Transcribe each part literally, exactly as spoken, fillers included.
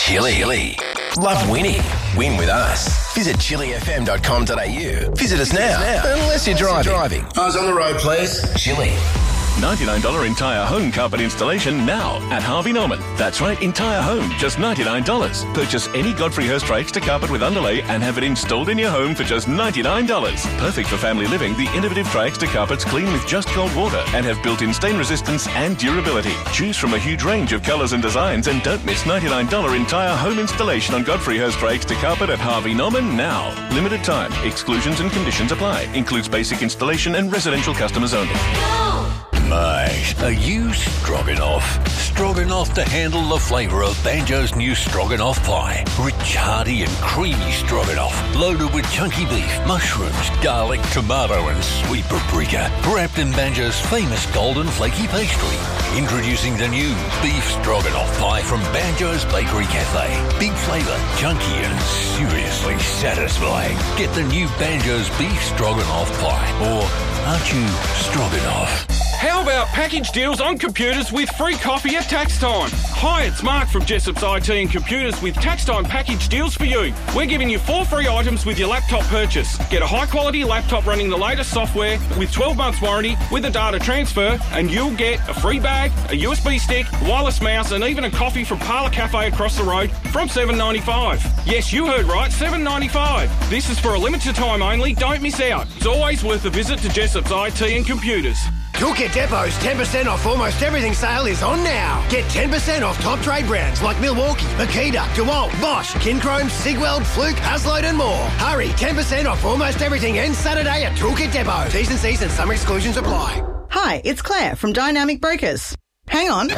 Chili. Chili. Love winning. Win with us. Visit chili f m dot com dot a u. Visit us now. Unless you're driving. driving. Eyes on the road, please. Chili. ninety-nine dollars entire home carpet installation now at Harvey Norman. That's right, entire home, just ninety-nine dollars. Purchase any Godfrey Hirst rakes to carpet with underlay and have it installed in your home for just ninety-nine dollars. Perfect for family living, the innovative rakes to carpets clean with just cold water and have built-in stain resistance and durability. Choose from a huge range of colours and designs and don't miss ninety-nine dollars entire home installation on Godfrey Hirst rakes to carpet at Harvey Norman now. Limited time. Exclusions and conditions apply. Includes basic installation and residential customers only. No! Mate, are you stroganoff? Stroganoff to handle the flavour of Banjo's new stroganoff pie. Rich, hearty and creamy stroganoff. Loaded with chunky beef, mushrooms, garlic, tomato and sweet paprika. Wrapped in Banjo's famous golden flaky pastry. Introducing the new beef stroganoff pie from Banjo's Bakery Cafe. Big flavour, chunky and seriously satisfying. Get the new Banjo's beef stroganoff pie. Or aren't you stroganoff? How about package deals on computers with free coffee at tax time? Hi, it's Mark from Jessop's I T and Computers with tax time package deals for you. We're giving you four free items with your laptop purchase. Get a high-quality laptop running the latest software with twelve months warranty with a data transfer, and you'll get a free bag, a U S B stick, wireless mouse, and even a coffee from Parlour Cafe across the road from seven dollars ninety-five. Yes, you heard right, seven dollars ninety-five. This is for a limited time only. Don't miss out. It's always worth a visit to Jessop's I T and Computers. Toolkit Depot's ten percent off almost everything sale is on now. Get ten percent off top trade brands like Milwaukee, Makita, DeWalt, Bosch, Kinchrome, Sigweld, Fluke, Hasload and more. Hurry, ten percent off almost everything ends Saturday at Toolkit Depot. T's and C's and some exclusions apply. Hi, it's Claire from Dynamic Brokers. Hang on.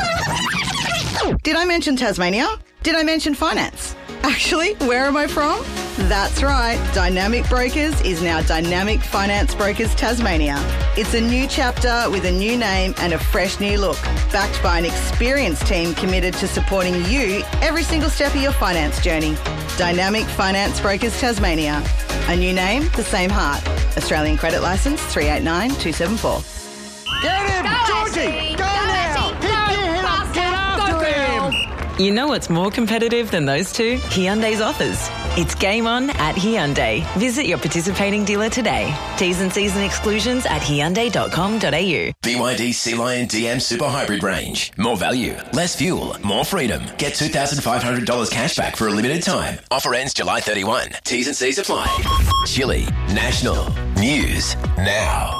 Did I mention Tasmania? Did I mention finance? Actually, where am I from? That's right, Dynamic Brokers is now Dynamic Finance Brokers Tasmania. It's a new chapter with a new name and a fresh new look, backed by an experienced team committed to supporting you every single step of your finance journey. Dynamic Finance Brokers Tasmania. A new name, the same heart. Australian credit licence three eight nine two seven four. Get him! Go, Georgie! Ashley. Go, Go, now! Ashley. Hit Go, your head up! faster. Get after Go, him! girl. You know what's more competitive than those two? Hyundai's offers. It's game on at Hyundai. Visit your participating dealer today. T's and C's and exclusions at hyundai dot com dot a u. B Y D Sea Lion D M Super Hybrid Range. More value, less fuel, more freedom. Get two thousand five hundred dollars cash back for a limited time. Offer ends July thirty-first. T's and C's apply. Chili National News Now.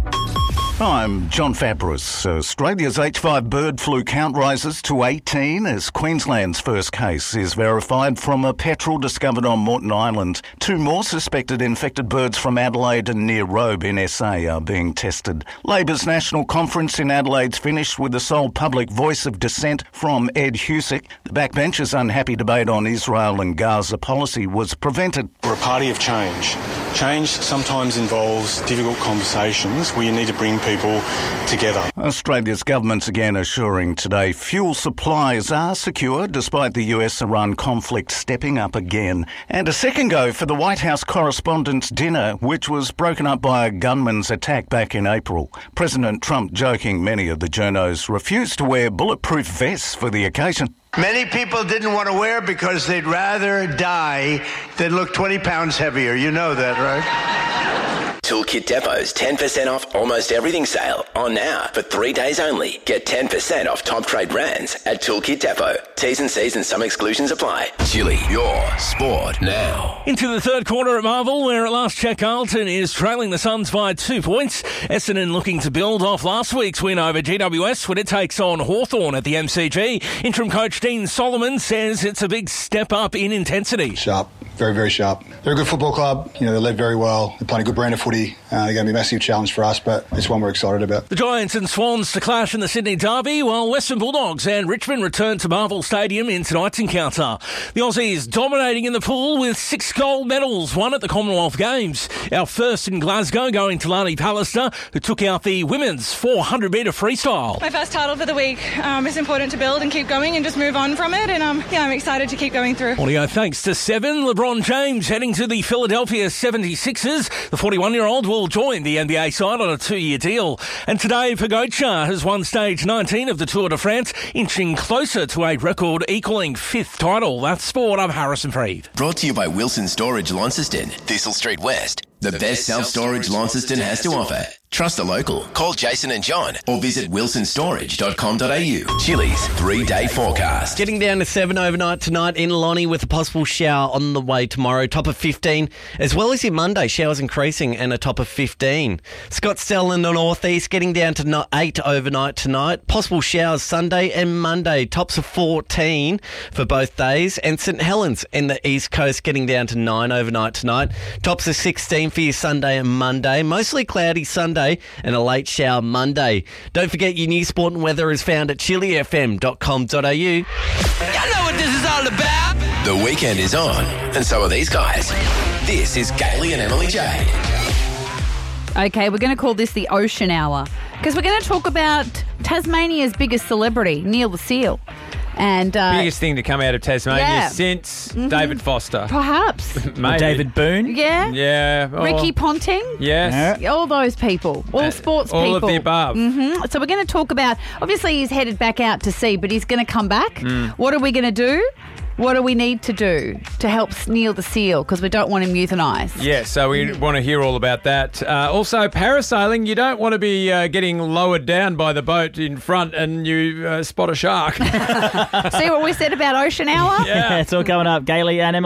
I'm John Fabris. Australia's H five bird flu count rises to eighteen as Queensland's first case is verified from a petrel discovered on Moreton Island. Two more suspected infected birds from Adelaide and near Robe in S A are being tested. Labor's national conference in Adelaide's finished with the sole public voice of dissent from Ed Husic. The backbenchers' unhappy debate on Israel and Gaza policy was prevented. We're a party of change. Change sometimes involves difficult conversations where you need to bring people together. Australia's government's again assuring today fuel supplies are secure despite the U S-Iran conflict stepping up again. And a second go for the White House Correspondents' Dinner, which was broken up by a gunman's attack back in April. President Trump joking many of the journos refused to wear bulletproof vests for the occasion. Many people didn't want to wear it because they'd rather die than look twenty pounds heavier. You know that, right? Toolkit Depot's ten percent off almost everything sale on now for three days only. Get ten percent off top trade brands at Toolkit Depot. T's and C's and some exclusions apply. Chili, your sport now. Into the third quarter at Marvel, where at last check Carlton is trailing the Suns by two points. Essendon looking to build off last week's win over G W S when it takes on Hawthorn at the M C G. Interim coach Dean Solomon says it's a big step up in intensity. Sharp, very, very sharp. They're a good football club. You know, they're led very well. They're playing a good brand of footy. Uh, they're going to be a massive challenge for us, but it's one we're excited about. The Giants and Swans to clash in the Sydney Derby, while Western Bulldogs and Richmond return to Marvel Stadium in tonight's encounter. The Aussies dominating in the pool with six gold medals won at the Commonwealth Games. Our first in Glasgow going to Lani Pallister, who took out the women's four hundred metre freestyle. My first title for the week. Um, it's important to build and keep going and just move on from it, and um, yeah, I'm excited to keep going through. Audio thanks to Seven. LeBron LeBron James heading to the Philadelphia seventy-sixers. The forty-one-year-old will join the N B A side on a two-year deal. And today, Pogacar has won stage nineteen of the Tour de France, inching closer to a record-equalling fifth title. That's sport. I'm Harrison Freed. Brought to you by Wilson Storage Launceston, Thistle Street West. The, the best self-storage Launceston has to offer. Trust a local. Call Jason and John or visit wilson storage dot com dot a u. Chili's three-day forecast. Getting down to seven overnight tonight in Lonnie with a possible shower on the way tomorrow. Top of fifteen, as well as your Monday. Showers increasing and a top of fifteen. Scottsdale in the northeast getting down to eight overnight tonight. Possible showers Sunday and Monday. Tops of fourteen for both days. And St Helens in the east coast getting down to nine overnight tonight. Tops of sixteen for your Sunday and Monday. Mostly cloudy Sunday and a late shower Monday. Don't forget your new sport and weather is found at chili f m dot com dot a u. You know what this is all about? The weekend is on, and so are these guys. This is Gailey and Emily Jade. Okay, we're going to call this the Ocean Hour because we're going to talk about Tasmania's biggest celebrity, Neil the Seal. And uh, biggest thing to come out of Tasmania yeah. since mm-hmm. David Foster. Perhaps. David Boone. Yeah. Yeah. Oh. Ricky Ponting. Yes. Yeah. All those people. All uh, sports all people. All of the above. Mm-hmm. So we're going to talk about, obviously he's headed back out to sea, but he's going to come back. Mm. What are we going to do? What do we need to do to help Neil the Seal? Because we don't want him euthanised. Yeah, so we want to hear all about that. Uh, also, parasailing, you don't want to be uh, getting lowered down by the boat in front and you uh, spot a shark. See what we said about Ocean Hour? Yeah. It's all coming up. Gailey and Emily.